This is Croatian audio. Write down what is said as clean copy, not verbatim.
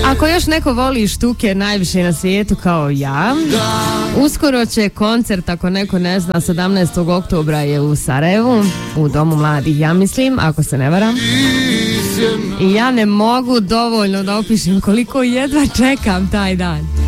Ako još neko voli štuke najviše na svijetu kao ja, uskoro će koncert, ako neko ne zna, 17. oktobra je u Sarajevu, u Domu mladih, ja mislim, ako se ne varam. I ja ne mogu dovoljno da opišem koliko jedva čekam taj dan.